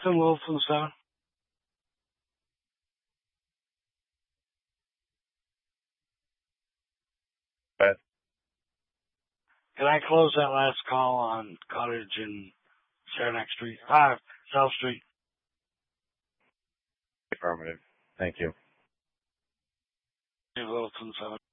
Nothing, Wilson, son. But Can I close that last call on Cottage and Saranac Street? South Street. affirmative. Thank you. Wilson, son.